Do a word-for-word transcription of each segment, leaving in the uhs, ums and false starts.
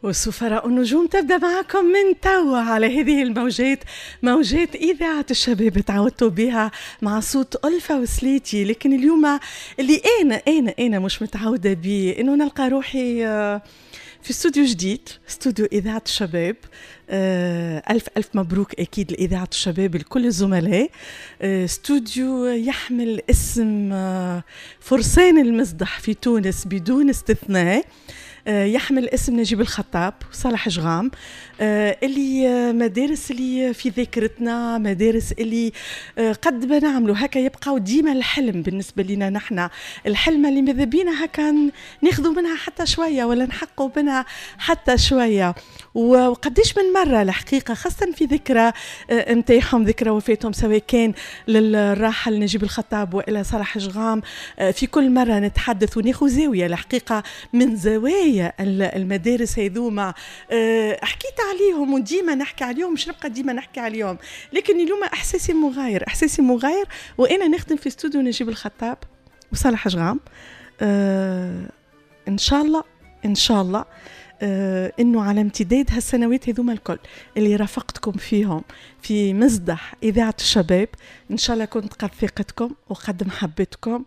وسفراء النجوم تبدأ معكم من توا على هذه الموجات، موجات إذاعة الشباب تعودتوا بها مع صوت ألفا وسليتي. لكن اليوم اللي أنا أنا أنا مش متعودة به إنه نلقى روحي في استوديو جديد، استوديو إذاعة الشباب. ألف ألف مبروك أكيد لإذاعة الشباب لكل الزملاء. استوديو يحمل اسم فرسان المصدح في تونس بدون استثناء، يحمل اسم نجيب الخطاب وصالح جغام، اللي مدارس اللي في ذاكرتنا، مدارس اللي قد ما نعملوا هكا يبقاو ديما الحلم بالنسبة لنا نحن، الحلم اللي ماذا بينا هكا ناخذوا منها حتى شوية ولا نحققوا منها حتى شوية. وقديش من مرة الحقيقة خاصة في ذكرى امتيحهم، ذكرى وفاتهم، سواء كان للراحل نجيب الخطاب وإلى صالح جغام، في كل مرة نتحدث وناخذ زاوية الحقيقة من زوايا المدارس هذوما. حكيت عليهم وديما نحكي عليهم، مش نبقى ديما نحكي عليهم، لكن اليوم احساسي مغاير، احساسي مغاير وانا نخدم في استوديو نجيب الخطاب وصالح جغام. آه ان شاء الله ان شاء الله آه انه على امتداد هالسنوات هذوما الكل اللي رافقتكم فيهم في مصدح اذاعه الشباب، ان شاء الله كنت قد ثقتكم وقد محبتكم،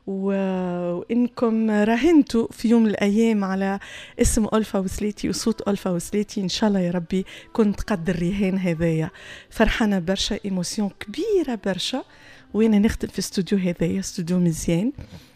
وإنكم راهنتوا في يوم من الأيام على اسم ألفا وسليتي وصوت ألفا وسليتي. إن شاء الله يا ربي كنت قد الرهان هذايا. فرحانة برشا، إيموسيون كبيرة برشا، وأنا نخدم في استوديو هذايا، استوديو مزيان.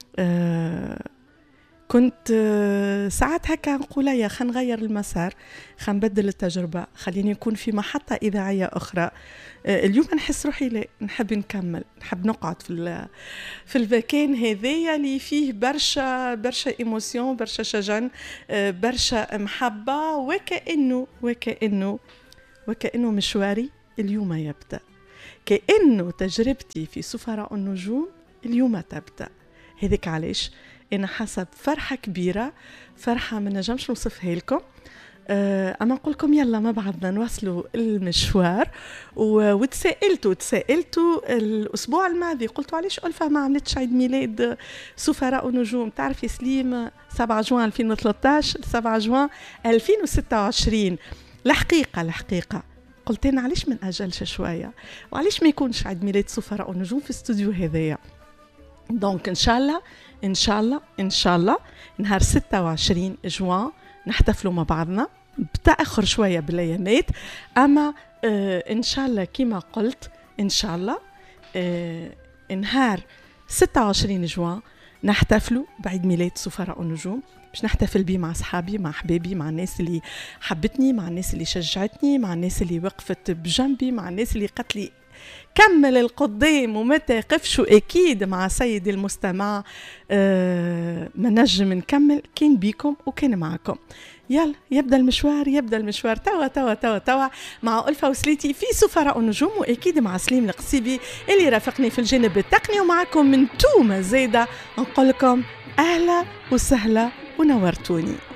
آه كنت آه ساعات هكا نقول يا خلينا نغير المسار، خلينا نبدل التجربة، خليني نكون في محطة إذاعية أخرى. آه اليوم نحس روحي لا، نحب نكمل، نحب نقعد في في المكان هذايا اللي فيه برشا برشا إيموسيون، برشا شجن، آه برشا محبة، وكأنه وكأنه وكأنه مشواري اليوم يبدأ، كأنه تجربتي في سفراء النجوم اليوم تبدأ. هذيك علاش أنا حسب فرحة كبيرة، فرحة ما نجمش نوصفها لكم. أه أما نقول لكم يلا ما بعدنا نواصلوا المشوار. وتسائلتوا تسائلتوا الأسبوع الماضي، قلتوا علاش ألفا ما عملتش عيد ميلاد سفراء النجوم؟ تعرف يا سليم سبعة جوان ألفين وثلاثة عشر سبعة جوان ألفين وستة وعشرين. الحقيقة الحقيقة قلت أنا علاش ما نأجلش شوية، وعلاش ما يكونش عيد ميلاد سفراء النجوم في استوديو هذايا. دونك إن شاء الله إن شاء الله إن شاء الله نهار ستة وعشرين جوان نحتفلوا مع بعضنا، بتأخر شوية بالأيامات، أما آه إن شاء الله كما قلت إن شاء الله آه نهار ستة وعشرين جوان نحتفلوا بعيد ميلاد سفراء النجوم. باش نحتفل بيه مع أصحابي، مع أحبابي، مع الناس اللي حبتني، مع الناس اللي شجعتني، مع الناس اللي وقفت بجنبي، مع الناس اللي قالت لي كمل القدام ومتى قفشوا أكيد مع سيد المستمع. آه ما نجم نكمل كان بيكم وكان معكم. يلا يبدأ المشوار، يبدأ المشوار توا توا توا توا مع ألفا وسليتي في سفراء النجوم، وأكيد مع سليم القصيبي اللي رافقني في الجانب التقني، ومعكم من توما زيدة نقول لكم أهلا وسهلا ونورتوني.